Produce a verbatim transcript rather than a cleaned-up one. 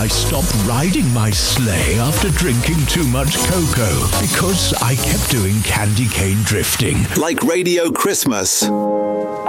stopped riding my sleigh after drinking too much cocoa because I kept doing candy cane drifting. Like Radio Christmas.